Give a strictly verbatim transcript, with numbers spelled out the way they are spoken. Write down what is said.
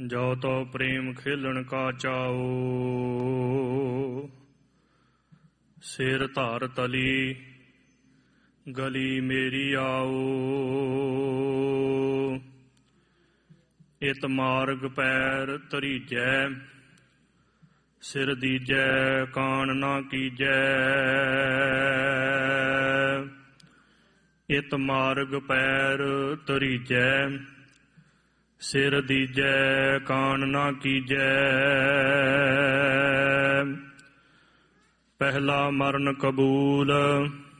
ਜੋ ਤੋ ਪ੍ਰੇਮ ਖੇਲਣ ਕਾ ਚਾਓ, ਸਿਰ ਧਾਰ ਤਲੀ ਗਲੀ ਮੇਰੀ ਆਓ। ਇਤ ਮਾਰਗ ਪੈਰ ਧਰੀਜੈ, ਸਿਰ ਦੀਜੈ ਕਾਣ ਨਾ ਕੀਜੈ। ਇਤ ਮਾਰਗ ਪੈਰ ਧਰੀਜੈ, ਸਿਰ ਦੀਜੈ ਕਾਣ ਨਾ ਕੀਜੈ। ਪਹਿਲਾ ਮਰਨ ਕਬੂਲ,